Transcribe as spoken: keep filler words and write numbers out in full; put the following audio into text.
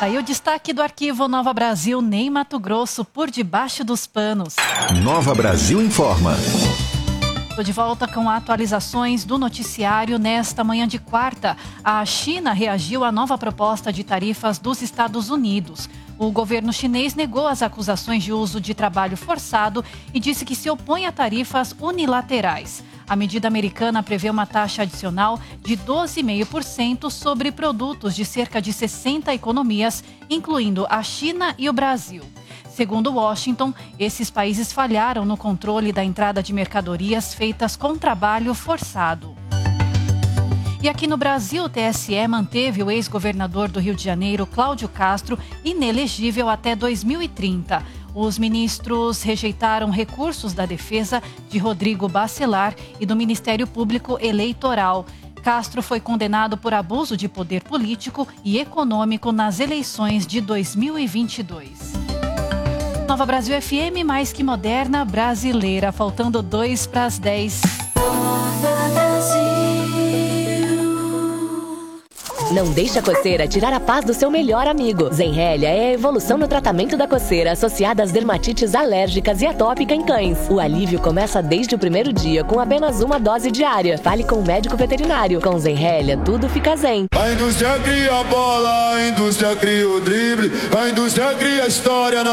Aí o destaque do arquivo Nova Brasil, nem Mato Grosso, por debaixo dos panos. Nova Brasil informa. Estou de volta com atualizações do noticiário. Nesta manhã de quarta, a China reagiu à nova proposta de tarifas dos Estados Unidos. O governo chinês negou as acusações de uso de trabalho forçado e disse que se opõe a tarifas unilaterais. A medida americana prevê uma taxa adicional de doze vírgula cinco por cento sobre produtos de cerca de sessenta economias, incluindo a China e o Brasil. Segundo Washington, esses países falharam no controle da entrada de mercadorias feitas com trabalho forçado. E aqui no Brasil, o T S E manteve o ex-governador do Rio de Janeiro, Cláudio Castro, inelegível até dois mil e trinta. Os ministros rejeitaram recursos da defesa de Rodrigo Bacelar e do Ministério Público Eleitoral. Castro foi condenado por abuso de poder político e econômico nas eleições de dois mil e vinte e dois. Nova Brasil F M, mais que moderna, brasileira, faltando dois para as dez. Não deixe a coceira tirar a paz do seu melhor amigo. Zenrelia é a evolução no tratamento da coceira associada às dermatites alérgicas e atópica em cães. O alívio começa desde o primeiro dia com apenas uma dose diária. Fale com o médico veterinário. Com Zenrelia, tudo fica zen. A indústria cria a bola, a indústria cria o drible, a indústria cria a história.